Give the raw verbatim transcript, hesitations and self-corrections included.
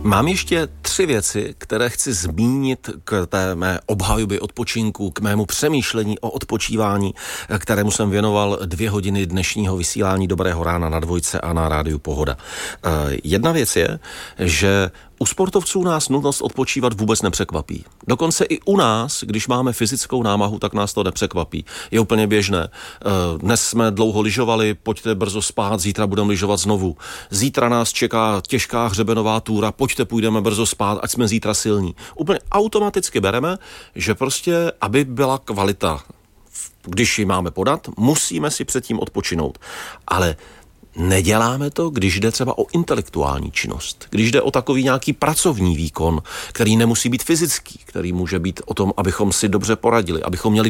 Mám ještě tři věci, které chci zmínit k té mé obhajobě odpočinku, k mému přemýšlení o odpočívání, kterému jsem věnoval dvě hodiny dnešního vysílání Dobrého rána na Dvojce a na rádiu Pohoda. Jedna věc je, že u sportovců nás nutnost odpočívat vůbec nepřekvapí. Dokonce i u nás, když máme fyzickou námahu, tak nás to nepřekvapí. Je úplně běžné. Dnes jsme dlouho lyžovali, pojďte brzo spát, zítra budeme lyžovat znovu. Zítra nás čeká těžká hřebenová túra, pojďte půjdeme brzo spát, ať jsme zítra silní. Úplně automaticky bereme, že prostě, aby byla kvalita, když ji máme podat, musíme si předtím odpočinout. Ale neděláme to, když jde třeba o intelektuální činnost, když jde o takový nějaký pracovní výkon, který nemusí být fyzický, který může být o tom, abychom si dobře poradili, abychom měli